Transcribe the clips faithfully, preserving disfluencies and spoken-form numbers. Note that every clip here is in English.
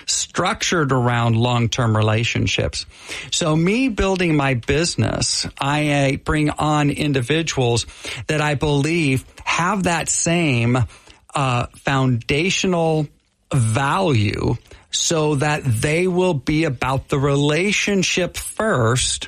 structured around long-term relationships. So me building my business, I bring on individuals that I believe have that same uh, foundational value, so that they will be about the relationship first,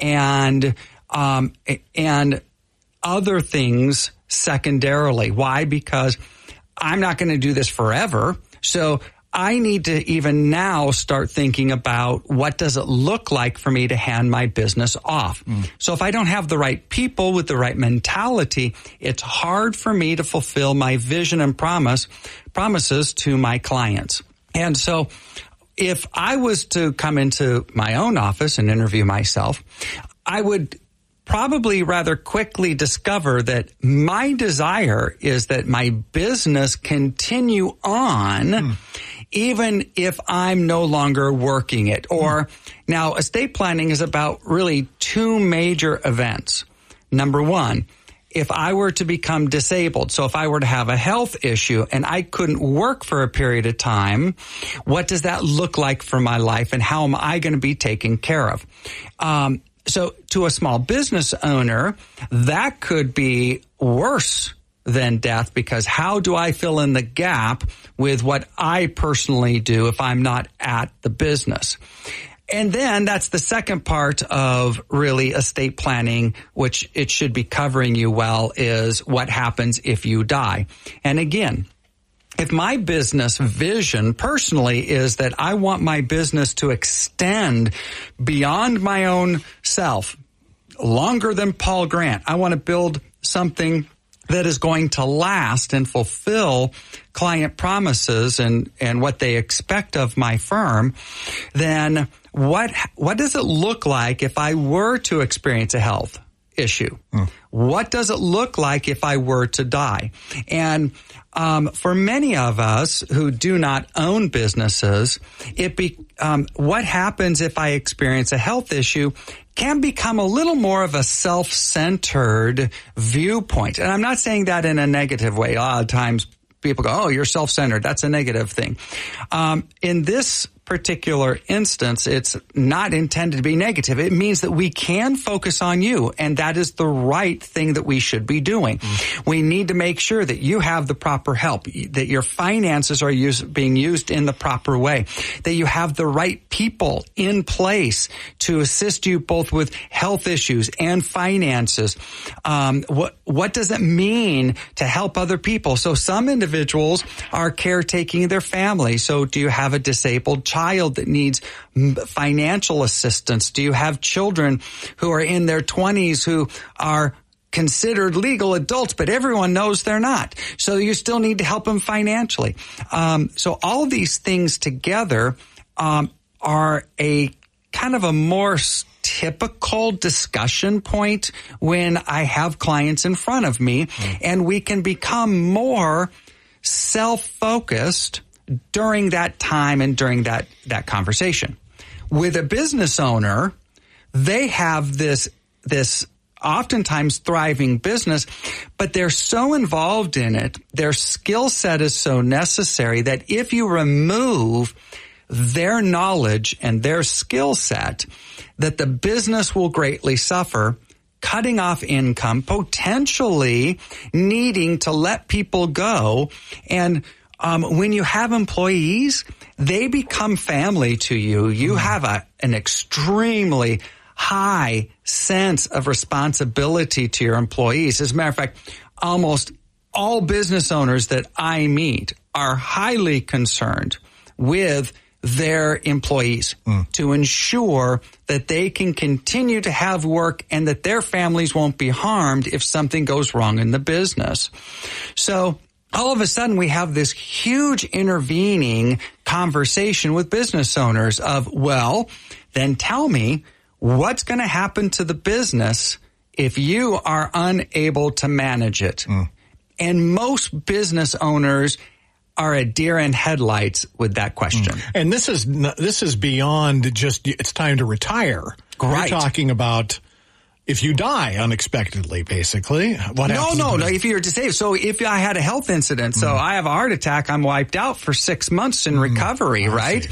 and um, and other things secondarily. Why? Because I'm not going to do this forever. So I need to even now start thinking about what does it look like for me to hand my business off. Mm. So if I don't have the right people with the right mentality, it's hard for me to fulfill my vision and promise promises to my clients. And so if I was to come into my own office and interview myself, I would probably rather quickly discover that my desire is that my business continue on, mm. even if I'm no longer working it. Or mm. now estate planning is about really two major events. Number one, if I were to become disabled, so if I were to have a health issue and I couldn't work for a period of time, what does that look like for my life, and how am I going to be taken care of? Um, so to a small business owner, that could be worse than death, because how do I fill in the gap with what I personally do if I'm not at the business? And then that's the second part of really estate planning, which it should be covering you well, is what happens if you die. And again, if my business vision personally is that I want my business to extend beyond my own self, longer than Paul Grant, I want to build something that is going to last and fulfill client promises and, and what they expect of my firm, then what what does it look like if I were to experience a health issue? Mm. What does it look like if I were to die? And um, for many of us who do not own businesses, it be um, what happens if I experience a health issue can become a little more of a self-centered viewpoint. And I'm not saying that in a negative way. A lot of times people go, oh, you're self-centered. That's a negative thing. Um, in this particular instance, it's not intended to be negative. It means that we can focus on you, and that is the right thing that we should be doing. Mm. We need to make sure that you have the proper help, that your finances are use, being used in the proper way, that you have the right people in place to assist you both with health issues and finances. Um, what what does it mean to help other people? So some individuals are caretaking their family. So do you have a disabled child that needs financial assistance? Do you have children who are in their twenties who are considered legal adults, but everyone knows they're not? So you still need to help them financially. Um, so all these things together um, are a kind of a more typical discussion point when I have clients in front of me, mm. and we can become more self-focused during that time and during that, that conversation. With a business owner, they have this, this oftentimes thriving business, but they're so involved in it, their skill set is so necessary that if you remove their knowledge and their skill set, that the business will greatly suffer, cutting off income, potentially needing to let people go. And Um, when you have employees, they become family to you. You have a, an extremely high sense of responsibility to your employees. As a matter of fact, almost all business owners that I meet are highly concerned with their employees mm. to ensure that they can continue to have work and that their families won't be harmed if something goes wrong in the business. So all of a sudden, we have this huge intervening conversation with business owners of, well, then tell me what's going to happen to the business if you are unable to manage it. Mm. And most business owners are a deer in headlights with that question. Mm. And this is this is beyond just it's time to retire. Right. We're talking about if you die unexpectedly, basically, what no, happens? No, no, no. If you're disabled. So if I had a health incident, so mm. I have a heart attack, I'm wiped out for six months in mm. recovery, I right? See.